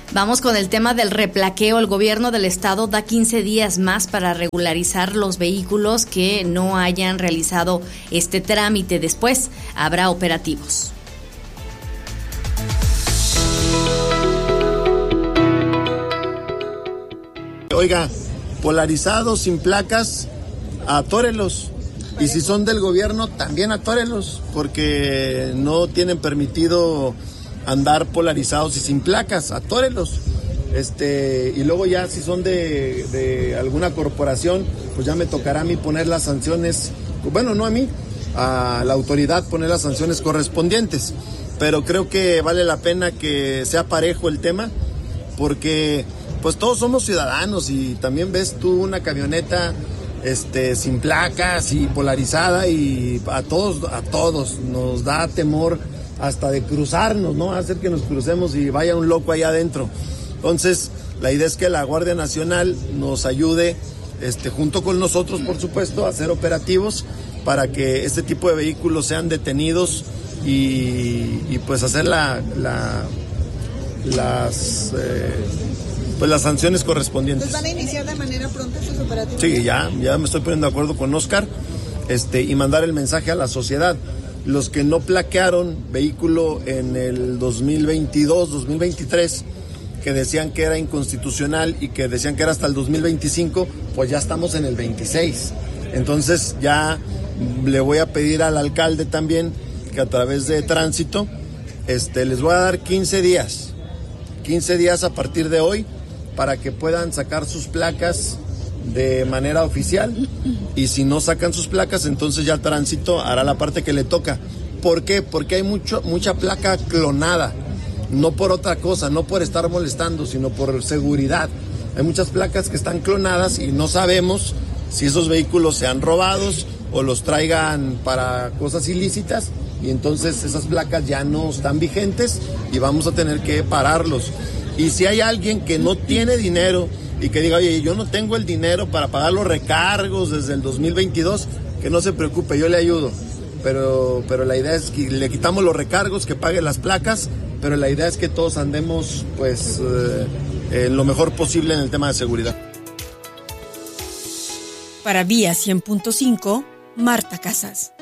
Vamos con el tema del replaqueo. El gobierno del estado da 15 días más para regularizar los vehículos que no hayan realizado este trámite. Después habrá operativos. Oiga, polarizados, sin placas, atórelos. Y si son del gobierno, también atórelos, porque no tienen permitido andar polarizados y sin placas, atórelos. Y luego ya si son de alguna corporación, pues ya me tocará a mí poner las sanciones, bueno, no a mí, a la autoridad poner las sanciones correspondientes. Pero creo que vale la pena que sea parejo el tema, porque pues todos somos ciudadanos y también ves tú una camioneta sin placas y polarizada y a todos nos da temor hasta de cruzarnos, ¿no? Hacer que nos crucemos y vaya un loco allá adentro. Entonces, la idea es que la Guardia Nacional nos ayude, junto con nosotros, por supuesto, a hacer operativos para que este tipo de vehículos sean detenidos y pues hacer las sanciones correspondientes. ¿Pues van a iniciar de manera pronta esos operativos? Sí, ya me estoy poniendo de acuerdo con Oscar, y mandar el mensaje a la sociedad. Los que no plaquearon vehículo en el 2022, 2023, que decían que era inconstitucional y que decían que era hasta el 2025, pues ya estamos en el 26. Entonces ya le voy a pedir al alcalde también que a través de tránsito, les voy a dar 15 días a partir de hoy para que puedan sacar sus placas de manera oficial, y si no sacan sus placas, entonces ya tránsito hará la parte que le toca. ¿Por qué? Porque hay mucha placa clonada, no por otra cosa, no por estar molestando, sino por seguridad. Hay muchas placas que están clonadas y no sabemos si esos vehículos sean robados o los traigan para cosas ilícitas, y entonces esas placas ya no están vigentes y vamos a tener que pararlos. Y si hay alguien que no tiene dinero y que diga, oye, yo no tengo el dinero para pagar los recargos desde el 2022, que no se preocupe, yo le ayudo. Pero la idea es que le quitamos los recargos, que pague las placas, pero la idea es que todos andemos pues lo mejor posible en el tema de seguridad. Para Vía 100.5, Marta Casas.